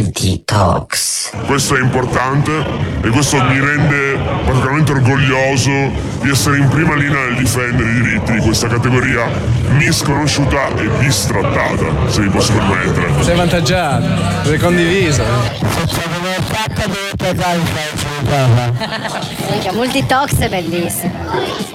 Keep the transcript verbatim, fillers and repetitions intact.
Multi-Talks. Questo è importante e questo mi rende particolarmente orgoglioso di essere in prima linea nel difendere i diritti di questa categoria misconosciuta e bistrattata, se mi posso permettere. Sei avvantaggiato, sei condiviso. Multi-Talks è bellissimo.